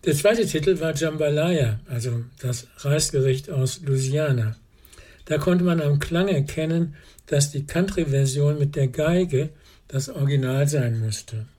Der zweite Titel war Jambalaya, also das Reisgericht aus Louisiana. Da konnte man am Klang erkennen, dass die Country-Version mit der Geige das Original sein musste.